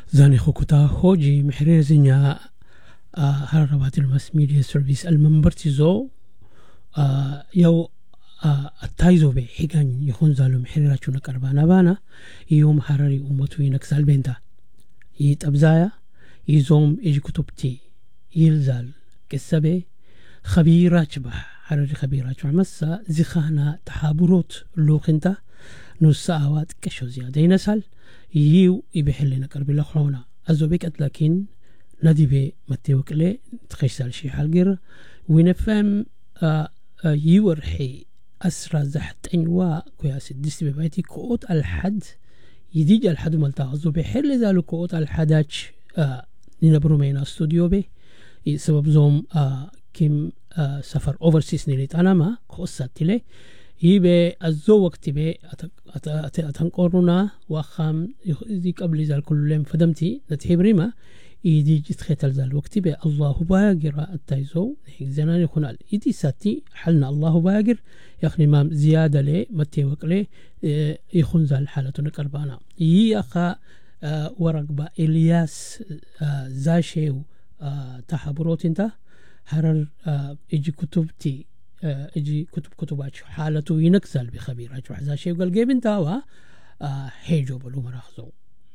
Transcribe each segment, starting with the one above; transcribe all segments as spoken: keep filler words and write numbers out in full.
زاني خوكتا هوجي محرير زنيا هربات الماس ميديا سيرفيس المنبرتي زو آه يو آه التايزو بي حيقان يخون زالو محريراتشو نكربانا بانا يوم حراري أمتوي نكسال بينتا يتأبزايا يزوم يجي كتبتي يلزال كسبي خبيرات بح حراري خبيرات مسا زخانا تحابروت لوقنتا نساوات كشو زيادة نسال يو يبحلنا كربي لخرونا أزوبيك لكن ندي بي متيوك لي تخيسال شي حالقر ونفهم آه آه يورحي أسرى زحت أنواع كويس الدستي ببايتي كوت الحد يديج الحد مالتا أزوبي حل ذالو كوت الحداش آه نينبرو مينا استوديو بي سبب زوم آه كم آه سفر اوفرسيس نيليت أنا ما خصت لي يبي الزو وقت بي أتنقرنا وخام يدي قبل ذال كل يوم فدمتي نتحبريما يدي جتخيتل ذال وقت بي الله باقر التايزو زنان يخونال يدي ساتي حلنا الله باقر يخني مام زيادة لي متي وقلي يخون ذال حالة نقربانا يأخا ورقبا إلياس زاشيو تحبروت انت حرر يجي كتبتي اجي كتب كتبات حالته ينكسل بخبيرات وحزا شيء قال جيب انت وا هيجو بلو مراخزو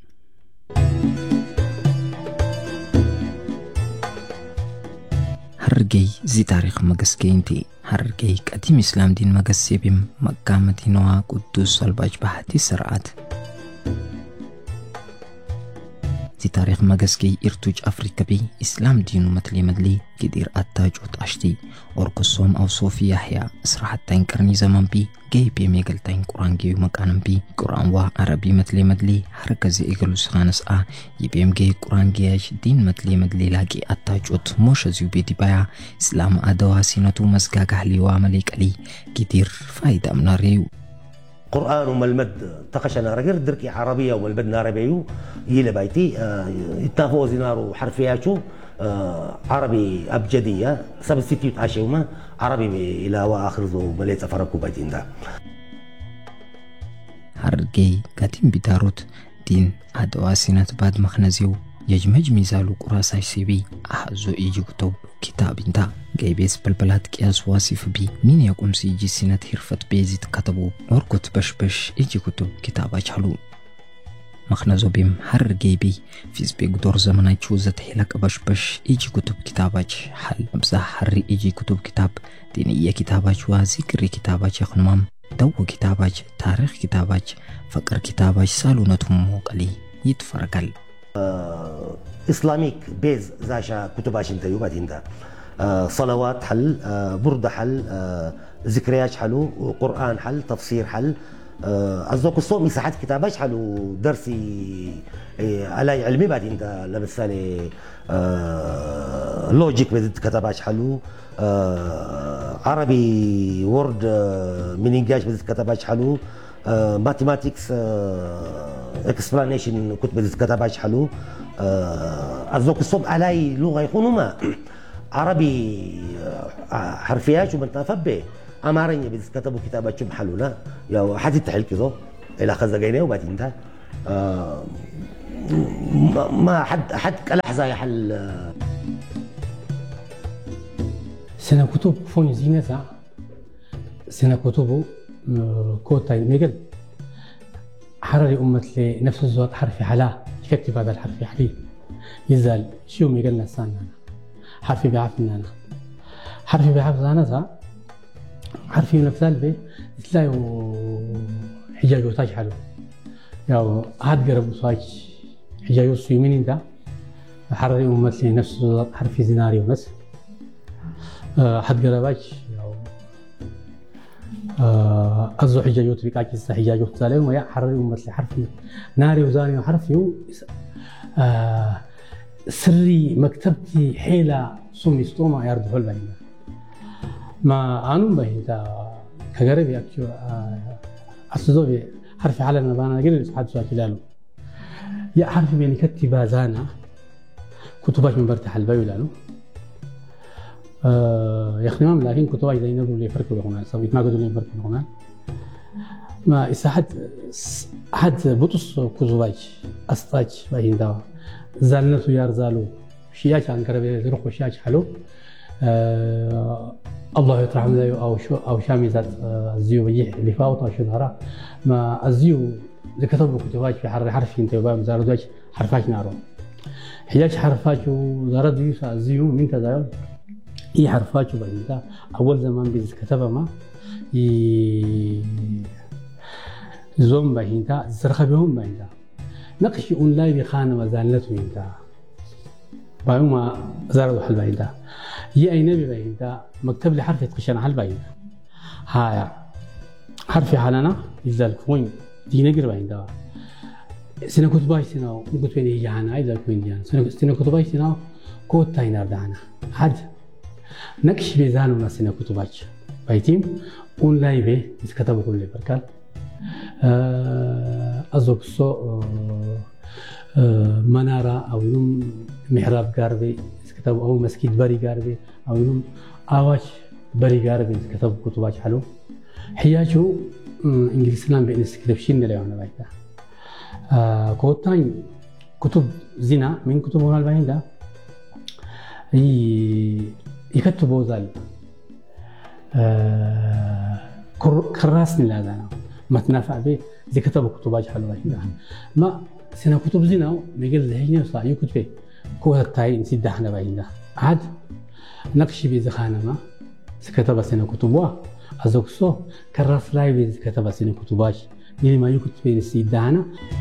هرجي زي تاريخ مقس كينتي هرجي قديم اسلام دين مقس سيبم مقامتي نوا قدوس الباج بحتي سرعات زي تاريخ مقس كي ارتوج افريكا بي اسلام دينو متلي مدلي كدير اتاج وطاشتي ورقصوم او صوفي يحيى اسرحت تنكرني زمان بي جاي بي ميقل تين قرآن جيو مقانم بي قرآن وا عربي متلي مدلي حركزي اقلوس خانس اه يبيم جاي قرآن جياش دين متلي مدلي لاقي اتاجوت موش زيو بي دي بايا اسلام ادوا سينتو مسقاق اهلي وامليك علي كتير فايدة من ريو قرآن وملمد تقشنا رجل دركي عربية وملمد ناربيو يلا بيتي اه يتنافو زينارو حرفياتو آه عربي أبجدية سبستيتيوت عشيوما عربي إلى وآخر ذو مليت فرقو بيتين دا هرجي قديم بداروت دين أدواسينات بعد مخنزيو يجمج ميزالو قراساي سيبي أحزو إيجي كتب كتاب انتا جايبيس بلبلات كياس واسف بي مين يقوم سيجي سينات هرفت بيزيت كتبو وركت بش بش إيجي كتب كتابا حلو مخنزو بيم هر جيبي فيز بيق دور زمناي تشوزت حيلك باش باش يجي كتب كتاباج حل مبزح هر يجي كتب كتاب دينية كتاباج وذكر كتاباج يخنمام دو كتاباج تاريخ كتاباج فكر كتاباج سالونتهم موقلي يتفرقل آه إسلاميك بيز زاشا كتباش انت يوبات انت آه صلوات حل آه برد حل آه ذكريات حلو قرآن حل تفسير حل أصدق الصوم مساحات كتاباش حلو درسي على علمي بعد انت لمثالي لوجيك بدت كتاباش حلو عربي وورد من انجاج بدت كتاباش حلو ماثيماتكس اكسبلانيشن كنت بدت كتاباش حلو أصدق الصوم على لغة يكونوا ما عربي حرفيات ومن تفبه أمارني بس كتبوا كتابات شو محلونا يا حد يتحل كذا إلى خزق جينه وبعدين ده آه ما حد حد كلحظة يحل سنة كتب فوني زينة سا سنة كتبه كوتا ميجل حرري أمة لنفس الزوات حرفي حلا كتب هذا الحرفي حلي يزال شو ميجل نسان حرفي بعفنا أنا حرفي بعفنا أنا سا حرفي من أمثال به تلاقوا حجاج وتاج حلو يا هاد قرب وصاج حجاج وصيمين ده حرري أمثلي نفس حرفي زناري ونس هاد قرباج أزو حجاج وتبيك عكس حجاج وتسالم ويا حرري أمثلي حرفي ناري وزاني وحرفي سري مكتبتي حيلة سمي ستوما يرد حول بعينه ما أنو بهيدا كجرب يأكل أصدقائي حرف على النبانة قلنا حد سؤال كلامه يا حرف بيني كتب زانا كتبات من برتاح البيو لانو يا أخي ما لكن كتبات زي نقول لي فرق هنا سويت ما قدروا لي فرق هنا ما إذا حد حد بطس كتبات أستاج بهيدا زالنتو يار زالو شياش عن كربي يروح وشياش حلو آه الله يطرح من أو شو أو شامي ذات الزيو بيجي اللي فاوت أو شو ظهره ما الزيو إذا كتبوا كتباش في حرف حرف أنت وبام زاردواش حرفاش نارو حياش حرفاش وزارد يوسف الزيو من كذا هي حرفاش وبعدين أول زمان بيز كتبه ما ي زوم بعدين زرخة بهم بعدين نقش أونلاين بخانة وزالته ينتا بايوما زاردوا حل بعدين هي أي نبي بعدين مكتب لي حرف يتقشن حل بعدين هاي حرف حالنا يزال كوين دي نقر بعدين سنة كتباي سنة نقول بيني جانا إذا كوين جانا سنة كتباي سنة كود تاينار دانا حد نقش بيزانونا سنة كتباي بايتيم أونلاين به يتكتبوا كل بركال أزوج سو منارة أو يوم محراب قاربي كتاب أو مسجد بري قاربي أو يوم آواش بري قاربي كتاب كتباش حلو حياجو إنجليزيان بإنس كتبشين اللي أنا بعيدا كوتاين كتب زنا من كتبنا البعيدة يكتبوا ذل كراسني لازم ما تنافع به زي كتبوا كتباش حلو بعيدا ما سنة كتب زنا ميقل ذهني وصا يكتب كوه التاي نسيد دحنا بعيدا عاد نقش بيزخانة ما كتب سنة كتبوا أزوكسو كراس لاي بيز كتب سنة كتباش يلي ما يكتب نسيد دحنا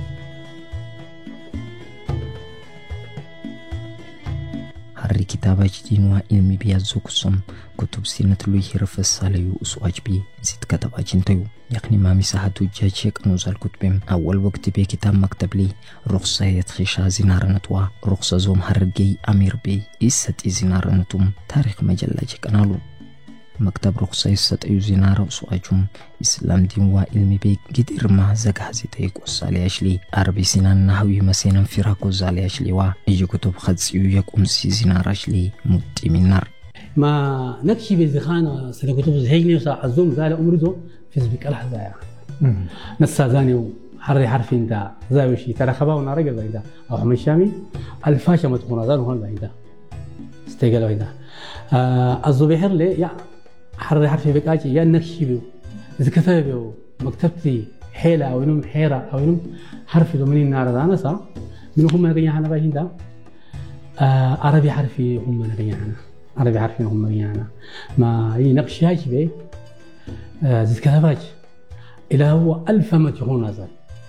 حري كتابة جدين وإلمي بيازوكسوم كتب سنة لوي هرف الساليو أسواج بي زيد كتابة جنتيو يقني ما مساحته جاجيك نوزال كتبهم أول وقت بي كتاب مكتب لي رخصة يتخشى زنارنتوا رخصة زوم هرقي أمير بي إسات زنارنتوم تاريخ مجلة جيك أنالو مكتب رخصة إسات أيو زنارة أسواجهم إسلام دين وإلمي بي قدر ما زق هزيتيك وصالي أشلي عربي سنان نحوي مسينا فراكو زالي أشلي وا إجي كتب خدسيو يك أمسي زنار أشلي مدي من نار ما نكشي بزخانة سنة كتب زهيني وصا عزوم زال أمرزو فيسبك الحظة يا نسا زاني حري حرفين دا زاوي شي ترى خبا ونارق البعيدة أو حمد شامي الفاشة مدخونا ذا هون البعيدة استيقال البعيدة الزبيحر لي يا حري حرفي بكاجي يا نكشي بيو إذا كتبه مكتبتي حيلة أو ينم حيرة أو ينم حرفي دومني النار ذا نسا من هم نغيا عنا بعيدة عربي حرفي هم نغيا عنا عربي حرفي هم نغيا عنا ما هي نقش هاي بيه زيد كتباج إلى هو ألف ما تكون هذا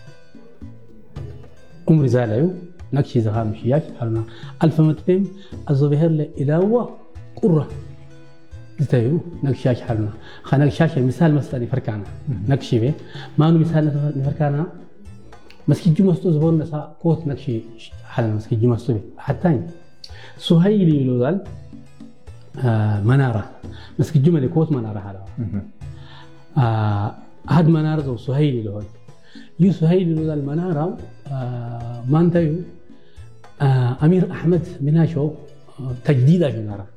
عمر زاليو نكشي زخام مشياش حرنا ألف ما تبين الزبير له إلى هو قرة زتيو نكشاش حرنا خا نكشاش مثال مثلا فركانا نكشي به ما نو مثال فركانا مسكين جمستو زبون نسا كوت نكشي حرنا مسكين جمستو حتى سهيلي لوزال آه منارة مسكين جمل كوت منارة حلا آه هاد منارة وسهيلي لهون يو سهيلي لوزال منارة آه مانتايو آه أمير أحمد مناشو آه تجديد أجنارة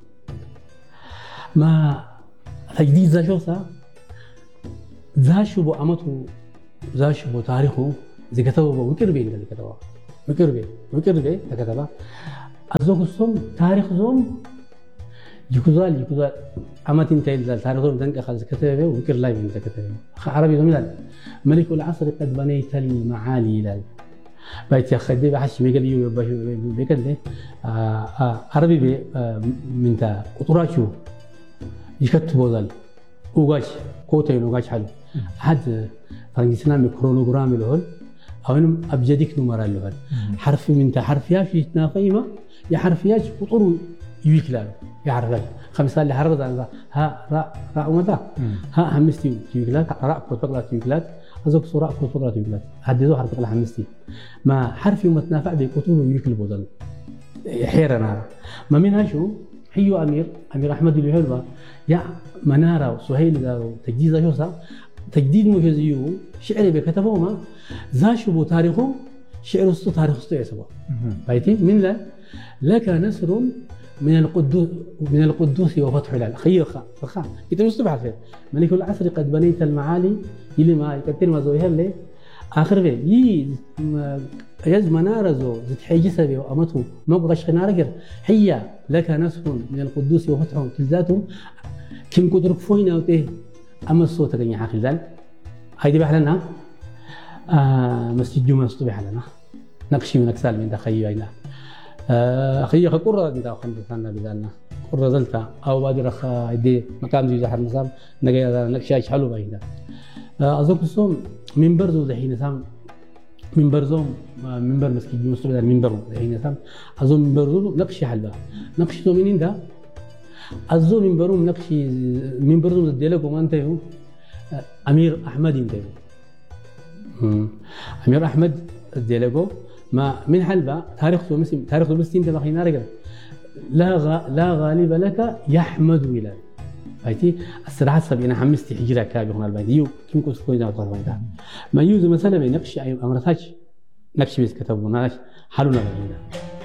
ما تجديد زاشو سا زاشو بو أمته زاشو بو تاريخه زي كتبه بو وكر بين اللي كتبه وكر بين وكر بين كتبه أزوج الصوم تاريخ زوم يكوزال يكوزال أمتين تيل تاريخ زوم دنك خالص كتبه وكر لا بين كتبه عربي زميل ملك العصر قد بنيت المعالي لال بيت يا خدي بحش ميقال يو بيقال لي عربي بي من تا قطراشو يكتبوا ذل وقاش كوتين وقاش حلو هاد فرنسينا ميكرونوغرام لهول أو إنهم أبجديك نمر لهول حرف من تا حرفياش يتنافيما يا حرفياش قطر يوكلال يا حرفياش خمسة اللي حرف ذا ها را را ومتى ها همستي يوكلال را كوت بقلا يوكلال أزوج صورة كوت بقلا يوكلال هديزو حرف بقلا همستي ما حرف متنافع بقطر يوكل بودل حيرنا ما منها شو حيو أمير أمير أحمد الوهلبا يا منارة وسهيل ذا تجديد زاشوسا تجديد مجزيو شعري بكتبه ما زاشو بو تاريخه شعر استو تاريخ استو يسبا بايتي من لا لك نصر من القدوس من القدوس وفتح الهلال خير خا خا يتم استبحث فيه ملك العصر قد بنيت المعالي اللي ما يكتر ما زويها لي آخر بي يي يز منارة زو زت حيجي سبي وأمته موقع شخنا رجل هي لك نصف من القدوس وفتح كلذاته كم كترك فوينا وته أما الصوت كان يحاكي ذلك هيدي بحلنا آه مسجد جمعة صبح لنا نقشي من أكسال من دخيل هنا أخي آه قرة أنت أخذت ثنا بذلنا قرة زلتا أو بادر أخ دي مكان زي زحر مسام نجي نقشاش حلو بعيدا آه أذكر صوم منبر زو ذحين سام منبر زوم منبر مسجد جمعة صبح منبر ذحين سام أزوم منبر زو نقشي حلبا نقشي زو منين ده أزوم منبرو نقشي منبر زو الديالك وما انتهوا أمير أحمد انتهوا أمير أحمد الديالكو ما من حلبة تاريخ مسلم تاريخ مسلم ده بخينا رجل لا غ... لا غالب لك يحمد ولا فايتي الصراحة سبي أنا حمستي حجرة كابي هنا البيديو كم كنت كويس نقطة واحدة ما يوز مثلا من نقش أي أمرتاج نقش بس كتبوا ناش حلونا بينا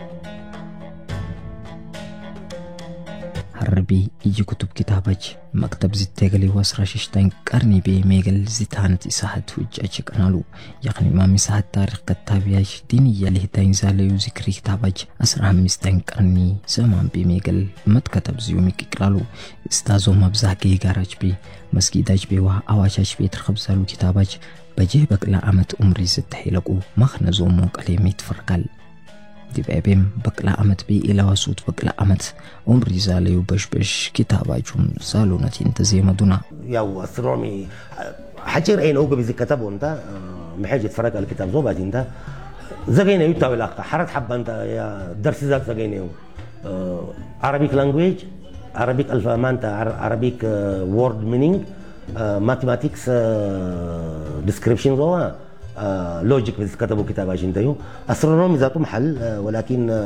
حربي يجي كتب كتابج مكتب زتاقلي واسرا ششتين قرني بي ميغل زتانت إساحة وجاجك أنالو يعني ما مساحة تاريخ كتابياش دينية لهتين زاليو ذكري كتابج أسرا همستين قرني زمان بي ميغل مت كتب زيومي كيكرالو استازو مبزا كيغاراج بي مسجداج بي وها أواشاش بي ترخب زالو كتابج بجيه بقلا أمت أمري زتحيلقو مخنزو موك علي ميت فرقال دي بابيم بقلا أمت بي إلا وسوت بقلا أمت عمري زاليو بش بش كتاباجهم زالو نتين تزيما دونا ياو أسترونومي حجر أين أوجا بزي كتابه أنت محاجة فرق الكتاب زوبات أنت زغينا يوتا ولا حرت حب أنت يا درس ذات زغينا Arabic language Arabic alphabet Arabic word meaning mathematics description زوا لوجيك بس كتبوا كتاب عشان تيو أسترونومي ذاته محل ولكن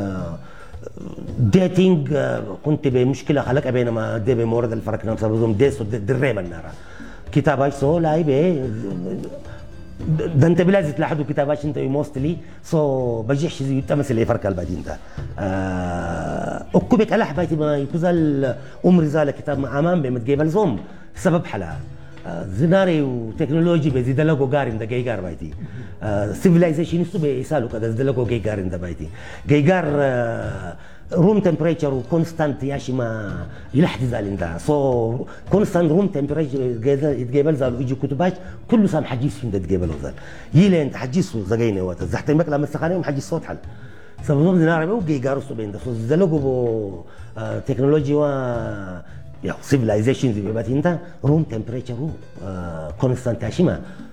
ديتينج كنت بمشكلة خلق بينما دي بمورد الفرق نفسه بزوم ديس دريب النارا كتاباش سو لاي بي ده انت بلازم تلاحظوا كتاباش انت موستلي سو بجيش يتمثل لي فرق البعدين ده اكبك على حبايتي ما يكوزال عمر زال كتاب امام بمتجيبل زوم سبب حلا زناري وتكنولوجي بزيد لكو غارين ده جيجار بايتي سيفيلايزيشن يسو بيسالو كده زيد لكو جيجارين ده بايتي جيجار روم تمبريتشر وكونستانت ياشي ما يلحد زالين ده سو كونستانت روم تمبريتشر يتجيبل زالو يجي كتباش كله سام حجيس فين ده يتجيبل زال يلي انت حجيسو زغينه وقت زحت المكلا مسخانيهم حجيس صوت حل سبب زناري بو جيجار سو بين ده سو زيد لكو بو تكنولوجي و يا civilization زي بيبات انت روم تمبريتشر كونستانت هاشيما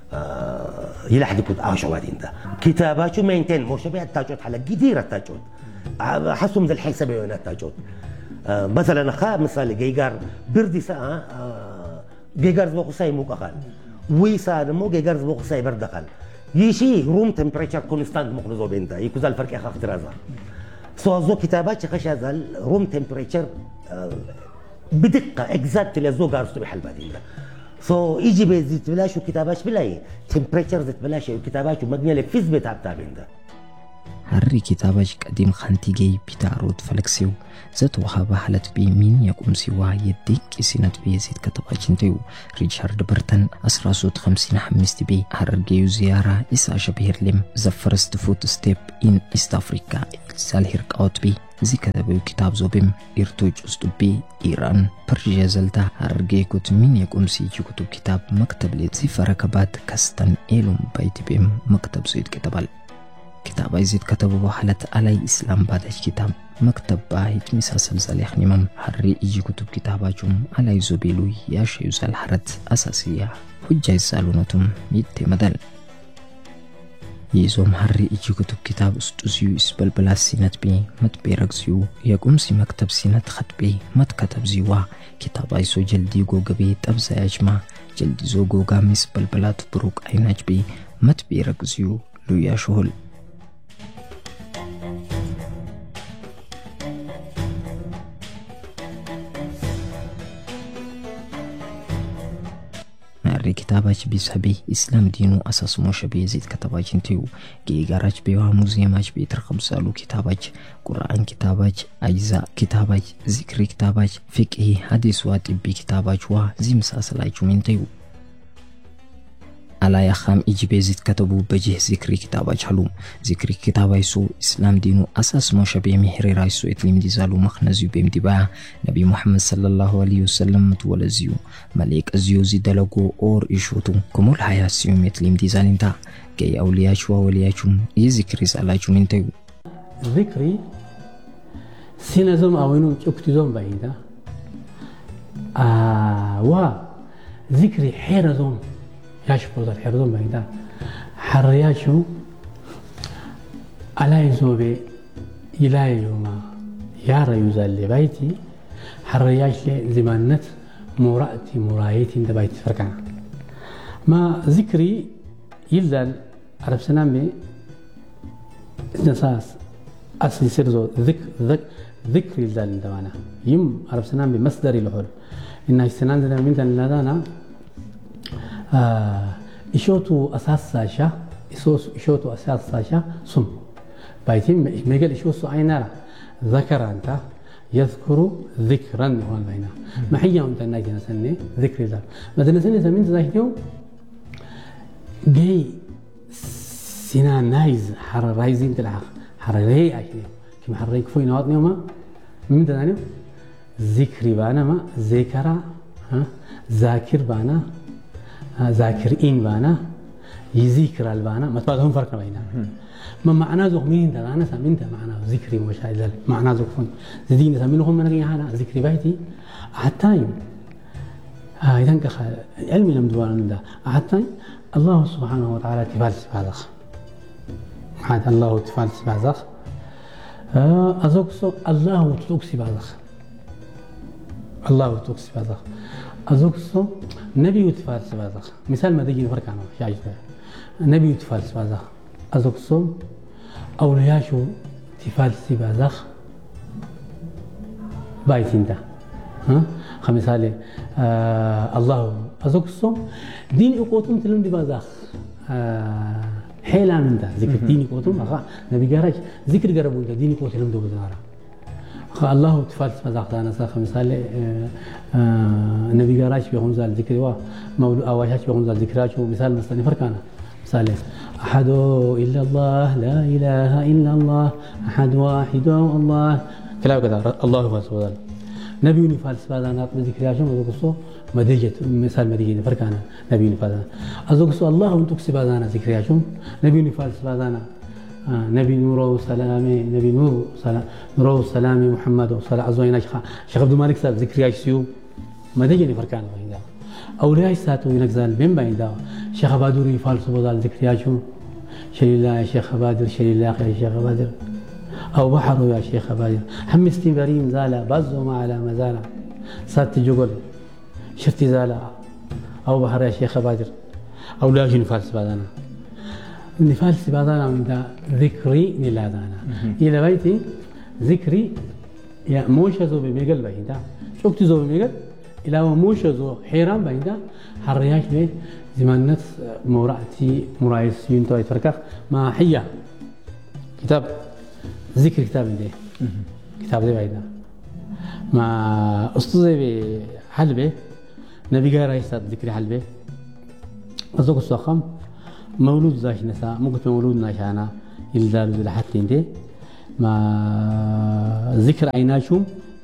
يلحد كود اعشوا بعد انت كتاباتو مينتين مو شبيه تاجوت حلا كثير تاجوت حسهم ذا الحساب وين تاجوت مثلا خا مثال جيجار بردي ساعه جيجار زبو ساي مو قال ويسا مو جيجار زبو ساي برد قال يشي روم تمبريتشر كونستانت مخنزو بينت يكوز الفرق اخ اخترازا سو زو كتابات خشازل روم تمبريتشر بدقة اكزاكت اللي زو قارس تبي حل بعدين سو يجي بزيت بلاش وكتاباش بلاي تمبريتشر زيت بلاش وكتاباش ومجنيه لفيز بتاع تابين ده هري كتاباش قديم خانتي جاي بتاعرود فلكسيو زت وهابا حالت بي مين يقوم سوا يديك سينات بي زيت كتاباش انتيو ريتشارد برتن أسراسوت خمسين حمست بي هرجيو زيارة إسا شبير لم the first foot step in East Africa سالهير قاوت بي زي كتابو كتاب زوبيم إرتوج أستوبي إيران برجيا زلتا هرجي كت مين يقوم سيجي كتب كتاب مكتب لي زي فركبات كستن إيلوم بايت بيم مكتب زيد كتابال كتاب زيد كتابو بحالت علي إسلام بعد كتاب مكتب بايت مساسل زاليخ نمام هري إيجي كتب كتاباجم علي زوبيلو ياشي يزال حرت أساسية حجة يسالونتم يتي مدل يزوم هري إيجي كتب كتاب استوزيو إسبال بلا سينات بي مت بيرقزيو يقوم سي مكتب سينات خط بي مت كتب زيوا كتاب ايسو جلدي غوغ بي تبزا يجمع جلدي زو غوغا مسبال بلا تبروك عيناج بي مت بيرقزيو لو ياشوهل كتاباج بيسحبي إسلام دينو أساس موشبي زيد كتاباج انتيو جيجاراج بيوها موزيماج بيترخب سالو كتاباج قرآن كتاباج أجزاء كتاباج ذكر كتاباج فقه حديث واتبي كتاباج وا زي مساسل ايجو منتيو على يخام إجبازت كتبوا بجه ذكري كتابة جهلوم ذكري كتابة يسو إسلام دينو أساس موشبه محري رايسو إتلم ديزالو مخنزيو بمدبا نبي محمد صلى الله عليه وسلم متولزيو مليك أزيو زيدلقو أور إشوتو كمول حياة سيوم إتلم ديزالين تا كي أولياش وولياشم يذكري سالاجم انتو ذكري سينزوم أوينوم اكتزوم بعيدا آه و ذكري حيرزوم ياش بوزر حيرزوم بعيدا حرياشو على يزوبي إلى يوم يارا يزال بيتي حرياش لي زمانت مرأتي مرايتي انت بيت فرقنا ما ذكري يلزال عرب سنامي نساس أصلي سرزو ذكر ذكر ذكر يلزال دوانا يم عرب سنامي مصدري لحول إن السنان ذا من ذا لدانا آه إشوتو أساس ساشا إشوتو أساس ساشا سم بايتين ميجل إشوتو عينارا ذكر أنت يذكر ذكرا هون بينا ما هي أنت ناجي نسني ذكر الله مثلا نسني زمين ذاكيو جاي سنا نايز حر رايزين تلعق حر ري عشان كم حر ريك فوي نوات نيوما من دانيو ذكري بانا ما ذكرى ها ذاكر بانا ذاكرين بانا يذكر البانا ما تبغاهم فرق بيننا ما معناه زوج مين ده أنا سامين ده معناه ذكري مش هذا معناه زوج فن زدين سامينهم من غير هذا ذكري بيتي حتى يوم آه إذا كخ علمي لم دوان ده حتى الله سبحانه وتعالى تفعل سبحانه هذا الله تفعل سبحانه آه أزوجسو الله تلوك سبحانه الله تلوك سبحانه أزوجسو نبي تفعل سبحانه مثال ما تيجي نفرق عنه شايف نبي تفعل سبحانه أزوجسو أولياشو تفعل سبحانه بايتين ده ها خمسالي آه الله أزوجسو دين إقوتهم تلم ببازاخ آه حيلا من ده ذكر دين إقوتهم أخا نبي جارج ذكر جربون ده دين إقوتهم تلم ببازارا أخا الله تفالس بازاخ ده نسا خمسالي آه آه نبي جارج بيهم زال ذكر وا مولو أواجهش بيهم زال ذكراش مثال مستني فرقانا مثال أحد إلا الله لا إله إلا الله أحد واحد الله كلام كذا الله هو سبحانه نبي نفعل سبحانه بذكرياشهم أزوجسو مديجة مثال مديجة فرقانا نبي نفعل أزوجسو الله أنتك سبحانه ذكرياشهم نبي نفعل سبحانه آه نبي نور وسلامي نبي نور سلام نور وسلامي محمد وصلى عزوينا شيخ شيخ عبد الملك ساب ذكرياش سيو مديجة فرقانا بيندا أولياء ساتو ينزل بين بيندا شيخ بادور يفعل سبحانه ذكرياشهم شيل الله يا شيخ بادر شيل الله يا شيخ بادر أو بحر يا شيخ بادر حمستي بريم زالا بزو ما على مزالا سات جوجل شفتي زالا أو بحر يا شيخ بادر أو لا جن فالس بادانا نفالس بادانا من دا ذكري نلادانا إلى بيتي ذكري يا موشة زو بميجل بيندا شوكت زو بميجل إلى موشة زو حيران بيندا حرياش بي زمانات مرأتي مرايس ينتو يتفركخ ما حيا كتاب ذكر كتاب ده كتاب ده بعيدا ما أستاذ بحلبة نبي جاي رئيس ذكر حلبة أزوج الصخم مولود زاش نسا ممكن مولود ناشانا يلزال ذل حتين ده ما ذكر عيناشهم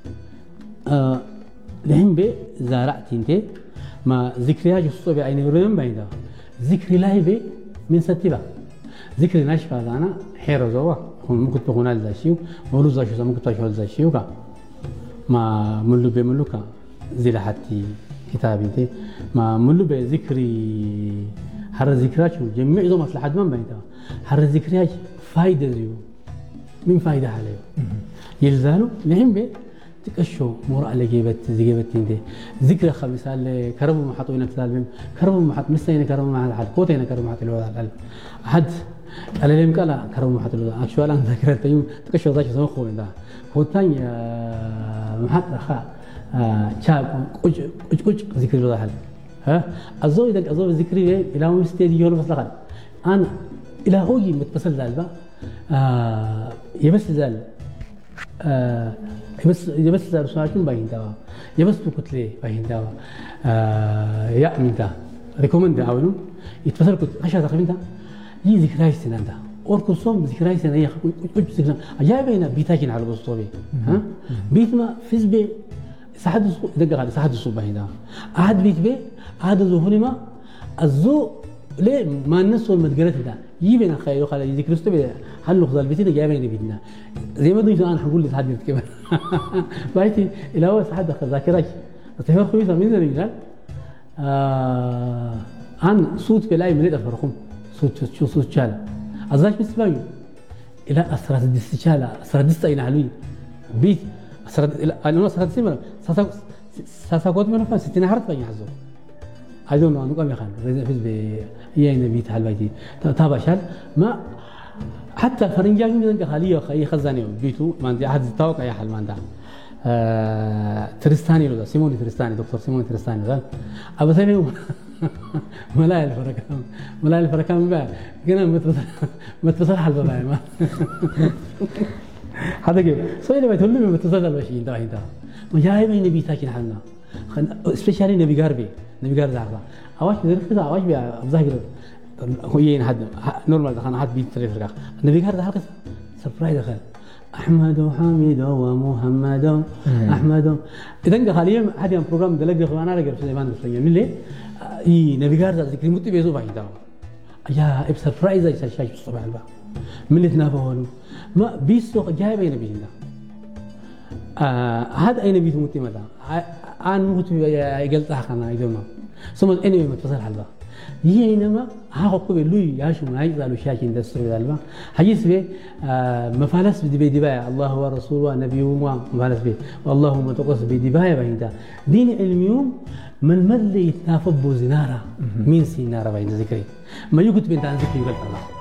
آه لهم به زارعتين ده ما ذكرياج الصوب عين يريدون بعيدا ذكر الله به من ستبا ذكر ناشفا دانا حير زوا ممكن تكون هذا الشيء مولود زاش ممكن تكون هذا الشيء كا ما ملو بملوكا زي لحتي كتابي ده ما ملو بذكري حر ذكريات جميع ذو مصلحة من بعيدا حر ذكريات فايدة زيو من فايدة عليه يلزالو لهم به تكشو مرأة لجيبت زجيبت ده ذكر خمسة اللي كربوا محطوا هنا كتابهم كربوا محط مستين كربوا مع الحد كوتة هنا كربوا محط الوضع الألف أحد على اللي مكلا كربوا محط الوضع أكشوال أنا ذكرت يوم تكشو ذاك سوى خوين ده كوتاني محط خا شاب كوج كوج كوج ذكر الوضع هل ها أزوج ذاك أزوج ذكري إلى يوم استدي يوم بس لقد أنا إلى هوي متبصل ذا البا يبص ذا آه يبس يبس رسالتهم باين دوا يبس بكتلة باين دوا آه يا من دا ريكومند أوينو يتفسر كنت أشياء تقريبا يي ذكرى سنة ده أوركو صوم ذكرى سنة هي كل ذكرى أجابينا بيتاكين على الأسطوري ها بيت ما فيز بي سحد دقق على سحد الصبح هنا أحد بيت بي أحد ظهوري ما الزو ليه ما الناس والمتقرات ده يبين خير خلا يذكر استبي هل لغز البيت ده جايبين بيتنا زي ما دويت أنا حقول لسحد كمان بايتي إلى هو سحد ذاكرة تفهم خويس من ذا الرجال عن صوت بلاي من الفرقم صوت شو صوت شاله أزاج بسبايو إلى أسرة الدستشالة أسرة الدستين علوي بيت أسرة أنا أسرة السيمة ساسا ساسا قد من فاس ستين حرف بيني حزو أيضا أنا نقول يا خان رزق فيز بي يعني بيت حلبيتي تابع شال ما حتى فرنجان من ذنك خالية خي خزاني بيتو ما عندي أحد توقع يا حل ما عنده ترستاني لو سيموني ترستاني دكتور سيموني ترستاني قال أبى ثاني ملاي الفركان ملاي الفركان بقى كنا متفصل متفصل حلبة بقى ما هذا كيف سوي لي بتقول لي متفصل البشين ده هيدا ما جاي بين نبي ساكن حنا خن سبيشالي نبي غربي نبي غرب زعفا أواش بيدرك كذا أواش بيا بظاهر هو ين حد نورمال ده خان حد بيت فريق فرق نبي غرب ده حلقة سربرايز دخل أحمد وحميد ومحمد أحمد إذا إنك حاليا هذا البرنامج ده لقى خوانا لقى في زمان الفلاني من ليه إيه نبي غرب ذكري متى بيزو بعيدا يا إب سربرايز أي شيء شيء الصباح البا من اللي تنافونه ما بيسوق جاي بين بينا هذا أي نبي متى ماذا أنا متى قلت أخنا إذا ثم أنا متفصل حلبا يينما ها قبل لوي ياشو ما يزالوا شاكين دستور الألبا حديث به مفالس بدي بدباية الله ورسوله ونبيه ما مفالس به والله ما تقص بدباية بهندا دين علميوم من مدلي يتنافب بوزنارة مين سينارة بين ذكري ما يقول بنت عن ذكري قلت الله